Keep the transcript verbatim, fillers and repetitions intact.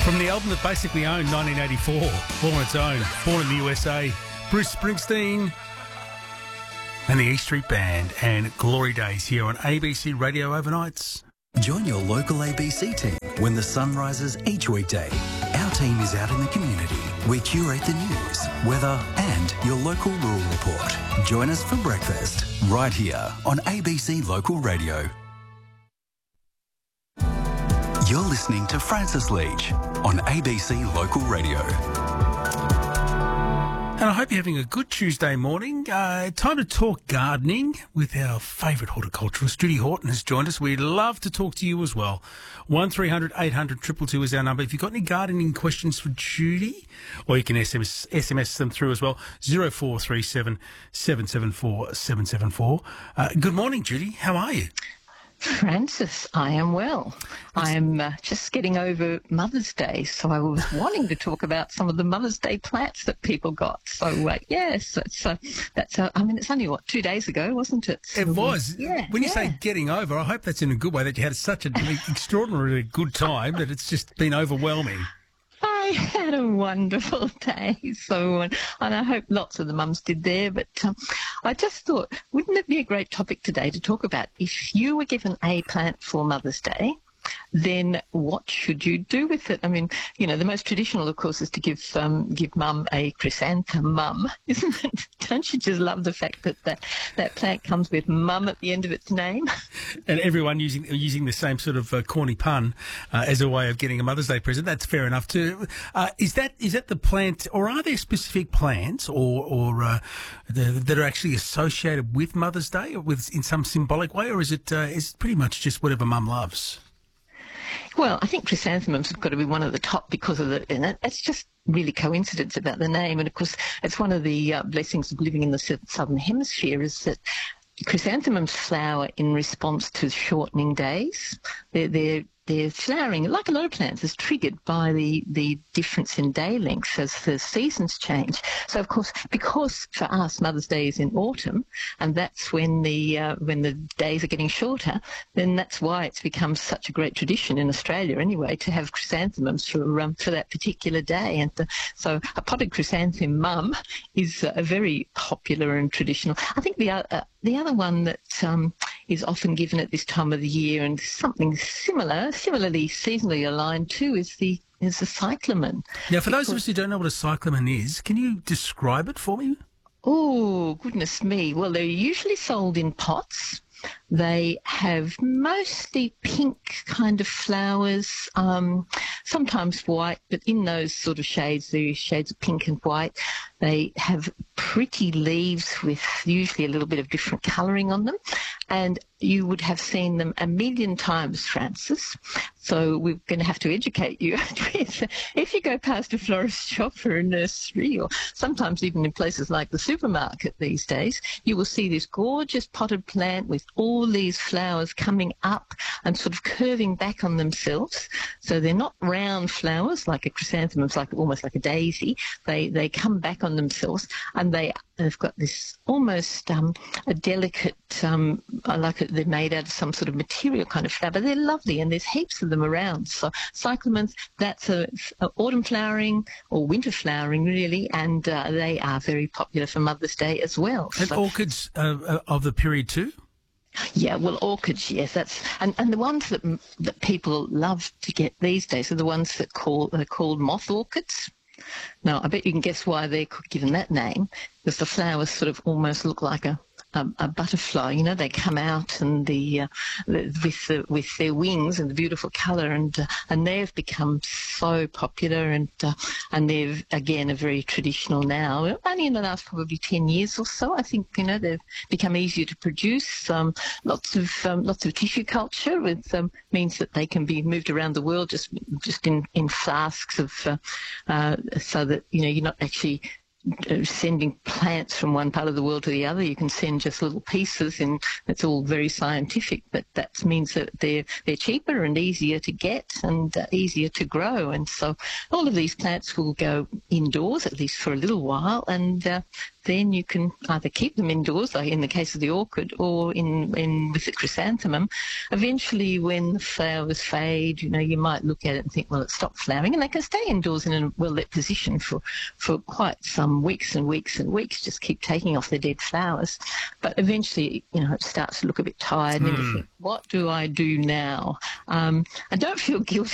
From the album that basically owned nineteen eighty-four, all on its own, born in the U S A, Bruce Springsteen and the E Street Band and Glory Days here on A B C Radio Overnights. Join your local A B C team when the sun rises each weekday. Our team is out in the community. We curate the news, weather and your local rural report. Join us for breakfast right here on A B C Local Radio. You're listening to Francis Leach on A B C Local Radio. And I hope you're having a good Tuesday morning. Uh, time to talk gardening with our favourite horticulturalist. Judy Horton has joined us. We'd love to talk to you as well. one three hundred eight hundred two two two is our number. If you've got any gardening questions for Judy, or you can S M S, S M S them through as well, zero four three seven seven seven four seven seven four. Uh, good morning, Judy. How are you? Francis, I am well. I am uh, just getting over Mother's Day, so I was wanting to talk about some of the Mother's Day plants that people got. So, uh, yes, it's, uh, that's, uh, I mean, it's only, what, two days ago, wasn't it? So, it was. Yeah. When you yeah. say getting over, I hope that's in a good way, that you had such an extraordinarily good time that it's just been overwhelming. I had a wonderful day, so and I hope lots of the mums did there. But um, I just thought, wouldn't it be a great topic today to talk about? If you were given a plant for Mother's Day, then what should you do with it? I mean, you know, the most traditional, of course, is to give um, give mum a chrysanthemum, isn't it? Don't you just love the fact that that, that plant comes with mum at the end of its name? And everyone using using the same sort of uh, corny pun uh, as a way of getting a Mother's Day present. That's fair enough too. Uh, is that is that the plant, or are there specific plants or or uh, the, that are actually associated with Mother's Day, or with in some symbolic way, or is it uh, is it pretty much just whatever mum loves? Well, I think chrysanthemums have got to be one of the top because of the, and it, it's just really coincidence about the name. And of course, it's one of the uh, blessings of living in the southern hemisphere is that chrysanthemums flower in response to shortening days. They're, they're They're flowering, like a lot of plants, is triggered by the, the difference in day lengths as the seasons change. So, of course, because for us Mother's Day is in autumn, and that's when the uh, when the days are getting shorter, then that's why it's become such a great tradition in Australia, anyway, to have chrysanthemums for um, for that particular day. And the, so, a potted chrysanthemum mum is uh, a very popular and traditional. I think the uh, the other one that um, is often given at this time of the year, and something similar. Similarly, seasonally aligned too, is the is the cyclamen. Now, for those of us who don't know what a cyclamen is, can you describe it for me? Oh, goodness me. Well, they're usually sold in pots. They have mostly pink kind of flowers, um, sometimes white, but in those sort of shades, the shades of pink and white, they have pretty leaves with usually a little bit of different colouring on them. And you would have seen them a million times, Francis. So we're going to have to educate you. If you go past a florist shop or a nursery, or sometimes even in places like the supermarket these days, you will see this gorgeous potted plant with all these flowers coming up and sort of curving back on themselves. So they're not round flowers like a chrysanthemum, it's like almost like a daisy. They they come back on themselves, and they they've got this almost um, a delicate, um, like a, they're made out of some sort of material kind of flower, but they're lovely, and there's heaps of them around. So cyclamens, that's a, a autumn flowering or winter flowering really, and uh, they are very popular for Mother's Day as well. And so, orchids uh, of the period too? Yeah, well, orchids, yes, that's and, and the ones that that people love to get these days are the ones that call are called moth orchids. Now, I bet you can guess why they're given that name, because the flowers sort of almost look like a, a, a butterfly. You know, they come out and the, uh, the with the, with their wings and the beautiful colour, and uh, and they've become so popular, and uh, and they're again a very traditional now. Only in the last probably ten years or so, I think. You know, they've become easier to produce. Um, lots of um, lots of tissue culture with um, means that they can be moved around the world just just in in flasks of uh, uh, so that you know you're not actually sending plants from one part of the world to the other. You can send just little pieces, and it's all very scientific, but that means that they're they're cheaper and easier to get and uh, easier to grow. And so all of these plants will go indoors, at least for a little while, and uh, then you can either keep them indoors, like in the case of the orchid, or in, in with the chrysanthemum. Eventually, when the flowers fade, you know, you might look at it and think, well, it stopped flowering, and they can stay indoors in a well-lit position for, for quite some weeks and weeks and weeks, just keep taking off their dead flowers. But eventually, you know, it starts to look a bit tired, and mm. you think, what do I do now? Um, and don't feel guilty